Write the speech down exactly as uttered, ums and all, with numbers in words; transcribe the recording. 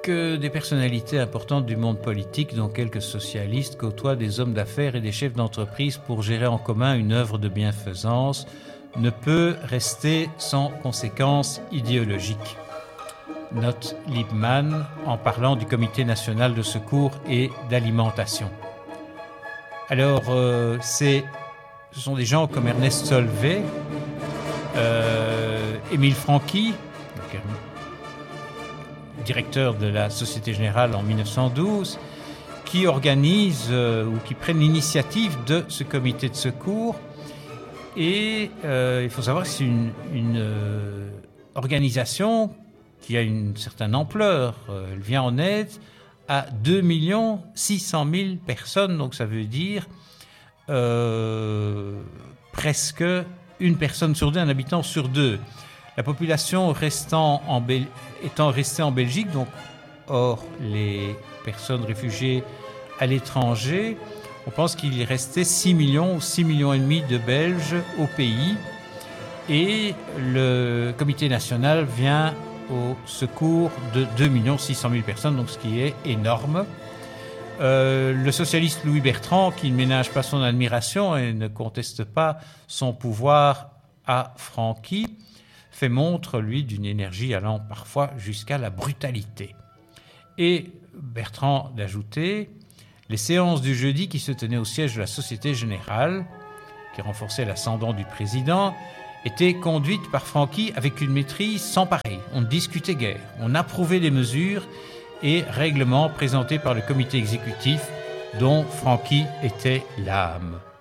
que des personnalités importantes du monde politique, dont quelques socialistes, côtoient des hommes d'affaires et des chefs d'entreprise pour gérer en commun une œuvre de bienfaisance, ne peut rester sans conséquences idéologiques. Note Liebman en parlant du Comité national de secours et d'alimentation. Alors, euh, c'est, ce sont des gens comme Ernest Solvay, euh, Émile Franqui, donc, directeur de la Société Générale en mille neuf cent douze, qui organisent euh, ou qui prennent l'initiative de ce comité de secours. Et euh, il faut savoir que c'est une, une euh, organisation qui a une certaine ampleur. Euh, elle vient en aide à deux millions six cent mille personnes, donc ça veut dire euh, presque une personne sur deux, un habitant sur deux. La population restant en Bel- étant restée en Belgique, donc hors les personnes réfugiées à l'étranger, on pense qu'il y restait six millions ou six millions et demi de Belges au pays. Et le comité national vient au secours de deux millions six cent mille personnes, donc ce qui est énorme. Euh, le socialiste Louis Bertrand, qui ne ménage pas son admiration et ne conteste pas son pouvoir à Franqui, fait montre, lui, d'une énergie allant parfois jusqu'à la brutalité. Et Bertrand d'ajouter, les séances du jeudi qui se tenaient au siège de la Société Générale, qui renforçait l'ascendant du président, étaient conduites par Franqui avec une maîtrise sans pareil. On ne discutait guère, on approuvait les mesures et règlements présentés par le comité exécutif dont Franqui était l'âme.